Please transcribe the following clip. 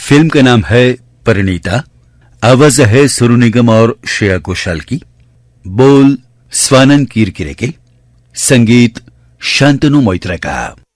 Film का नाम है परिणीता। आवाज है सोनू निगम और श्रेया घोषाल की। बोल स्वानंद किरकिरे के, संगीत शांतनु मोइत्रा का।